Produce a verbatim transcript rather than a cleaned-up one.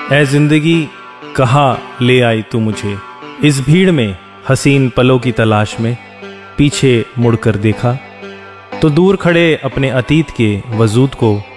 ऐ जिंदगी कहाँ ले आई तू मुझे, इस भीड़ में हसीन पलों की तलाश में। पीछे मुड़कर देखा तो दूर खड़े अपने अतीत के वजूद को